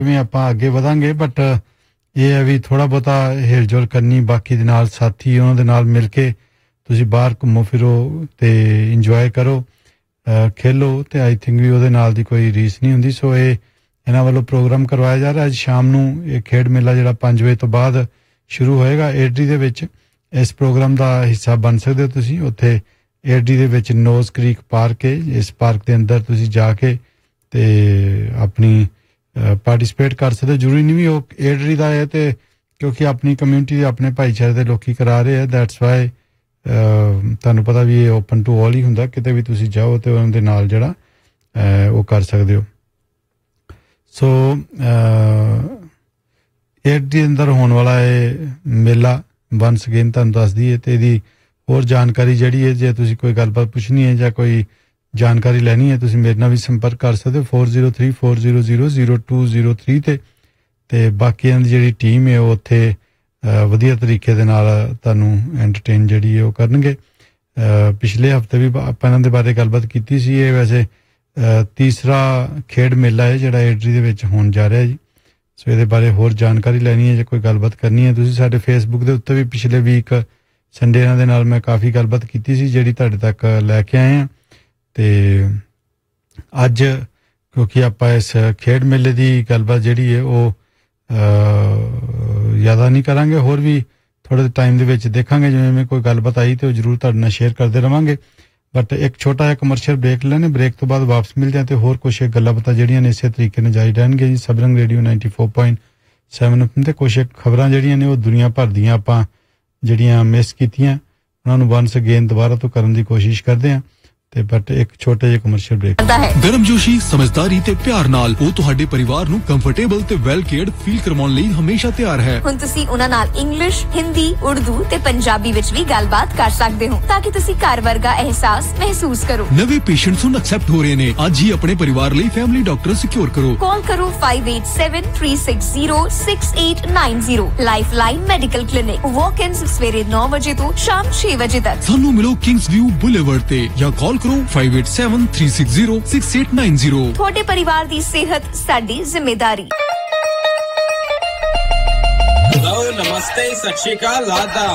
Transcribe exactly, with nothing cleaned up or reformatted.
ਕਿਵੇਂ ਆਪਾਂ ਅੱਗੇ ਵਧਾਂਗੇ ਬਟ ਇਹ ਹੈ ਵੀ ਥੋੜਾ ਬਹੁਤਾ ਹਿਲਜੁਲ ਕਰਨੀ ਬਾਕੀ ਦੇ ਨਾਲ ਸਾਥੀ ਉਹਨਾਂ ਦੇ ਨਾਲ ਮਿਲ ਕੇ ਤੁਸੀਂ ਬਾਹਰ ਘੁੰਮੋ ਫਿਰੋ ਤੇ ਇੰਜੋਏ ਕਰੋ ਖੇਲੋ ਤੇ ਆਈ ਥਿੰਕ ਵੀ ਉਹਦੇ ਨਾਲ ਦੀ ਕੋਈ ਰੀਸ ਨਹੀਂ ਹੁੰਦੀ ਸੋ ਇਹ ਇਹਨਾਂ ਵੱਲੋਂ ਪ੍ਰੋਗਰਾਮ ਕਰਵਾਇਆ ਜਾ ਰਿਹਾ ਅੱਜ ਸ਼ਾਮ ਨੂੰ ਇਹ ਖੇਡ ਮੇਲਾ ਜਿਹੜਾ ਪੰਜ ਵਜੇ ਤੋਂ ਬਾਅਦ ਸ਼ੁਰੂ ਹੋਏਗਾ ਏਡੀ ਦੇ ਵਿੱਚ ਇਸ ਪ੍ਰੋਗਰਾਮ ਦਾ ਹਿੱਸਾ ਬਣ ਸਕਦੇ ਹੋ ਤੁਸੀਂ ਉੱਥੇ ਏਡੀ ਦੇ ਵਿੱਚ ਨੋਜ਼ ਕ੍ਰੀਕ ਪਾਰਕ ਹੈ ਇਸ ਪਾਰਕ ਦੇ ਅੰਦਰ ਤੁਸੀਂ ਜਾ ਕੇ ਤੇ ਆਪਣੀ ਪਾਰਟਿਸਿਪੇਟ ਕਰ ਸਕਦੇ ਜ਼ਰੂਰੀ ਨਹੀਂ ਵੀ ਉਹ ਏਡੀ ਦਾ ਹੈ ਤੇ ਕਿਉਂਕਿ ਆਪਣੀ ਕਮਿਊਨਿਟੀ ਦੇ ਆਪਣੇ ਭਾਈਚਾਰੇ ਦੇ ਲੋਕੀ ਕਰਾ ਰਹੇ ਆ ਦੈਟਸ ਵਾਈ ਤੁਹਾਨੂੰ ਪਤਾ ਵੀ ਇਹ ਓਪਨ ਟੂ ਆਲ ਹੀ ਹੁੰਦਾ ਕਿਤੇ ਵੀ ਤੁਸੀਂ ਜਾਓ ਤੇ ਉਹਨਾਂ ਦੇ ਨਾਲ ਜਿਹੜਾ ਉਹ ਕਰ ਸਕਦੇ ਹੋ ਸੋ ਏਡ ਦੇ ਅੰਦਰ ਹੋਣ ਵਾਲਾ ਇਹ ਮੇਲਾ ਵਨਸ ਅਗੇਨ ਤੁਹਾਨੂੰ ਦੱਸ ਦਈਏ ਤੇ ਇਹਦੀ ਹੋਰ ਜਾਣਕਾਰੀ ਜਿਹੜੀ ਹੈ ਜੇ ਤੁਸੀਂ ਕੋਈ ਗੱਲਬਾਤ ਪੁੱਛਣੀ ਹੈ ਜਾਂ ਕੋਈ ਜਾਣਕਾਰੀ ਲੈਣੀ ਹੈ ਤੁਸੀਂ ਮੇਰੇ ਨਾਲ ਵੀ ਸੰਪਰਕ ਕਰ ਸਕਦੇ ਹੋ four zero three four zero zero zero two zero three ਤੇ ਤੇ ਬਾਕੀਆਂ ਦੀ ਜਿਹੜੀ ਟੀਮ ਹੈ ਉਹ ਉੱਥੇ ਵਧੀਆ ਤਰੀਕੇ ਦੇ ਨਾਲ ਤੁਹਾਨੂੰ ਐਂਟਰਟੇਨ ਜਿਹੜੀ ਹੈ ਉਹ ਕਰਨਗੇ ਪਿਛਲੇ ਹਫਤੇ ਵੀ ਆਪਾਂ ਇਹਨਾਂ ਦੇ ਬਾਰੇ ਗੱਲਬਾਤ ਕੀਤੀ ਸੀ ਇਹ ਵੈਸੇ ਤੀਸਰਾ ਖੇਡ ਮੇਲਾ ਹੈ ਜਿਹੜਾ ਏਡਰੀ ਦੇ ਵਿੱਚ ਹੋਣ ਜਾ ਰਿਹਾ ਜੀ ਸੋ ਇਹਦੇ ਬਾਰੇ ਹੋਰ ਜਾਣਕਾਰੀ ਲੈਣੀ ਹੈ ਜੇ ਕੋਈ ਗੱਲਬਾਤ ਕਰਨੀ ਹੈ ਤੁਸੀਂ ਸਾਡੇ ਫੇਸਬੁੱਕ ਦੇ ਉੱਤੇ ਵੀ ਪਿਛਲੇ ਵੀਕ ਸੰਡੇ ਇਹਨਾਂ ਦੇ ਨਾਲ ਮੈਂ ਕਾਫੀ ਗੱਲਬਾਤ ਕੀਤੀ ਸੀ ਜਿਹੜੀ ਤੁਹਾਡੇ ਤੱਕ ਲੈ ਕੇ ਆਏ ਹਾਂ ਤੇ ਅੱਜ ਕਿਉਂਕਿ ਆਪਾਂ ਇਸ ਖੇਡ ਮੇਲੇ ਦੀ ਗੱਲਬਾਤ ਜਿਹੜੀ ਹੈ ਉਹ ਜ਼ਿਆਦਾ ਨਹੀਂ ਕਰਾਂਗੇ ਹੋਰ ਵੀ ਥੋੜੇ ਟਾਈਮ ਦੇ ਵਿੱਚ ਦੇਖਾਂਗੇ ਜਿਵੇਂ ਮੈਂ ਕੋਈ ਗੱਲਬਾਤ ਆਈ ਤੇ ਉਹ ਜ਼ਰੂਰ ਤੁਹਾਡੇ ਨਾਲ ਸ਼ੇਅਰ ਕਰਦੇ ਰਵਾਂਗੇ ਬਟ ਇੱਕ ਛੋਟਾ ਜਿਹਾ ਕਮਰਸ਼ੀਅਲ ਬ੍ਰੇਕ ਲੈਣੇ ਬ੍ਰੇਕ ਤੋਂ ਬਾਅਦ ਵਾਪਸ ਮਿਲ ਜਾਂ ਤੇ ਹੋਰ ਕੁਝ ਗੱਲਾਂ ਬਾਤਾਂ ਜਿਹੜੀਆਂ ਨੇ ਇਸੇ ਤਰੀਕੇ ਨਾਲ ਜਾਰੀ ਰਹਿਣਗੇ ਜੀ ਸਬਰੰਗ ਰੇਡੀਓ ninety-four point seven ਤੇ ਕੁਝ ਖਬਰਾਂ ਜਿਹੜੀਆਂ ਨੇ ਉਹ ਦੁਨੀਆ ਭਰ ਦੀਆਂ ਆਪਾਂ ਜਿਹੜੀਆਂ ਮਿਸ ਕੀਤੀਆਂ ਉਹਨਾਂ ਨੂੰ ਵਾਂਸ ਅਗੇਨ ਦੁਬਾਰਾ ਤੋਂ ਕਰਨ ਦੀ ਕੋਸ਼ਿਸ਼ ਕਰਦੇ ਹਾਂ ਤੇ ਬਟ ਇੱਕ ਛੋਟੇ ਜਿਹੇ ਕਮਰਸ਼ੀਅਲ ਬ੍ਰੇਕ ਗਰਮਜੋਸ਼ੀ ਸਮਝਦਾਰੀ ਤੇ ਪਿਆਰ ਨਾਲ ਉਹ ਤੁਹਾਡੇ ਪਰਿਵਾਰ ਨੂੰ ਕੰਫਰਟੇਬਲ ਤੇ ਵੈਲ ਕੇਅਰਡ ਫੀਲ ਕਰਵਾਉਣ ਲਈ ਹਮੇਸ਼ਾ ਤਿਆਰ ਹੈ ਹੁਣ ਤੁਸੀਂ ਉਹਨਾਂ ਨਾਲ ਇੰਗਲਿਸ਼ ਹਿੰਦੀ ਉਰਦੂ ਤੇ ਪੰਜਾਬੀ ਵਿੱਚ ਵੀ ਗੱਲਬਾਤ ਕਰ ਸਕਦੇ ਹੋ ਤਾਂ ਕਿ ਤੁਸੀਂ ਘਰ ਵਰਗਾ ਅਹਿਸਾਸ ਮਹਿਸੂਸ ਕਰੋ ਨਵੇਂ ਪੇਸ਼ੈਂਟਸ ਨੂੰ ਐਕਸੈਪਟ ਹੋ ਰਹੇ ਨੇ ਅੱਜ ਹੀ ਆਪਣੇ ਪਰਿਵਾਰ ਲਈ ਫੈਮਿਲੀ ਡਾਕਟਰ ਸਿਕਿਉਰ ਕਰੋ ਕਾਲ ਕਰੋ five eight seven three six zero six eight nine zero lifeline medical clinic ਵਾਕ-ਇਨਸ ਸਵੇਰੇ nine ਵਜੇ ਤੋਂ ਸ਼ਾਮ six ਵਜੇ ਤੱਕ ਸਾਨੂੰ ਮਿਲੋ ਕਿੰਗਸ ਵਿਊ ਬੁਲੇਵਰਡ ਤੇ ਜਾਂ ਕਾਲ ਕਰੋ five eight seven three six zero six eight nine zero ਤੁਹਾਡੇ ਪਰਿਵਾਰ ਦੀ ਸਿਹਤ ਸਾਡੀ ਜ਼ਿੰਮੇਵਾਰੀ ਨਮਸਤੇ ਸਤਿ ਸ਼੍ਰੀ ਅਕਾਲ